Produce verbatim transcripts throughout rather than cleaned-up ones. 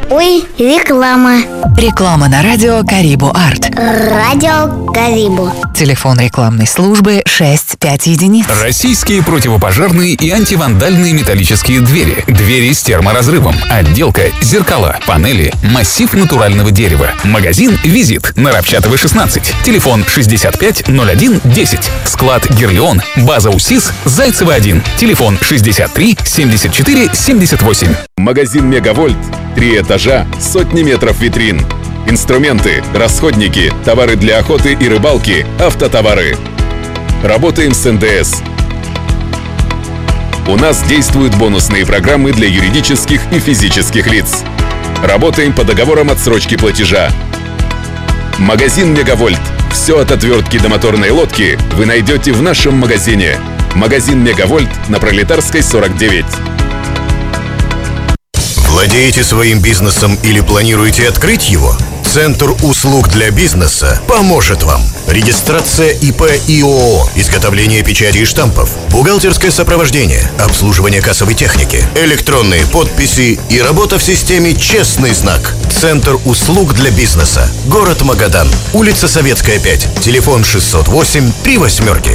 Ой, реклама. Реклама на радио Карибу Арт. Радио Карибу. Телефон рекламной службы шесть пять единиц. Российские противопожарные и антивандальные металлические двери. Двери с терморазрывом. Отделка, зеркала, панели, массив натурального дерева. Магазин «Визит» на Рапчатовой шестнадцать. Телефон шестьдесят пять ноль один десять. Склад «Герлион». База УСИС Зайцева один. Телефон шестьдесят три семьдесят четыре семьдесят восемь. Магазин «Мегавольт». Три этажа, сотни метров витрин. Инструменты, расходники, товары для охоты и рыбалки, автотовары. Работаем с эн дэ эс. У нас действуют бонусные программы для юридических и физических лиц. Работаем по договорам отсрочки платежа. Магазин «Мегавольт». Все от отвертки до моторной лодки вы найдете в нашем магазине. Магазин «Мегавольт» на Пролетарской сорок девять. Владеете своим бизнесом или планируете открыть его? Центр услуг для бизнеса поможет вам. Регистрация и пэ и о о, изготовление печати и штампов, бухгалтерское сопровождение, обслуживание кассовой техники, электронные подписи и работа в системе «Честный знак». Центр услуг для бизнеса. Город Магадан. Улица Советская, пять. Телефон шестьсот восемь три восьмерки.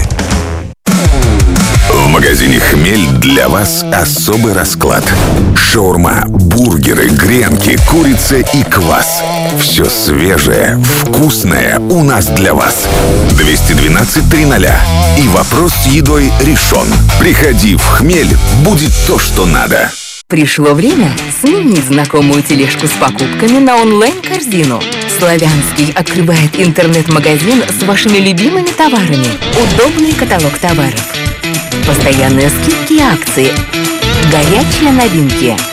В магазине «Хмель» для вас особый расклад. Шаурма, бургеры, гренки, курица и квас. Все свежее, вкусное у нас для вас. двести двенадцать триста. И вопрос с едой решен. Приходи в «Хмель», будет то, что надо. Пришло время сменить знакомую тележку с покупками на онлайн-корзину. Славянский открывает интернет-магазин с вашими любимыми товарами. Удобный каталог товаров. Постоянные скидки и акции. Горячие новинки.